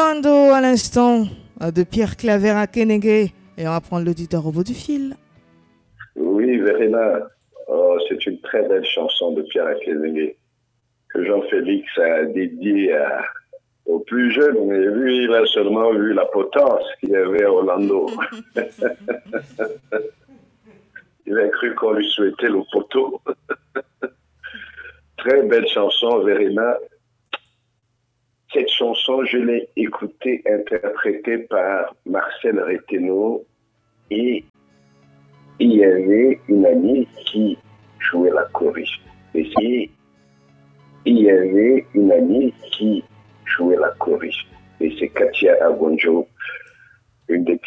Orlando à l'instant de Pierre Claver à Kenegé. Et on va prendre l'auditeur au bout du fil. Oui, Verena, c'est une très belle chanson de Pierre Kenegé que Jean-Félix a dédiée aux plus jeunes, mais lui, il a seulement vu la potence qu'il y avait à Orlando. Il a cru qu'on lui souhaitait le poteau. Très belle chanson, Verena. Cette chanson, je l'ai écoutée, interprétée par Marcel Reteno, et il y avait une amie qui jouait la choriste. Et il y avait une amie qui jouait la choriste. Et c'est Katia Agonjo, une des